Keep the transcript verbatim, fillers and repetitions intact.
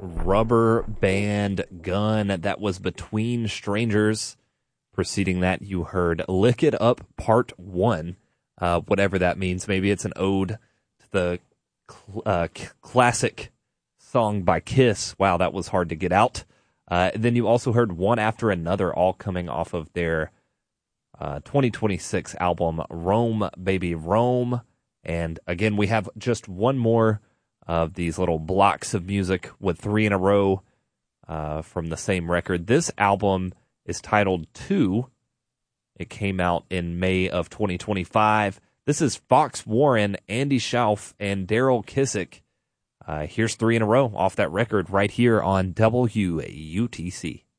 Rubber Band Gun. That was Between Strangers. Preceding that, you heard Lick It Up Part one, uh, whatever that means. Maybe it's an ode to the cl- uh, c- classic song by Kiss. Wow, that was hard to get out. Uh, then you also heard One After Another, all coming off of their uh, twenty twenty-six album, Rome, Baby, Rome. And again, we have just one more of these little blocks of music with three in a row uh, from the same record. This album is titled Two. It came out in May of twenty twenty-five. This is Fox Warren, Andy Schauf, and Daryl Kissick. Uh, here's three in a row off that record right here on W U T C.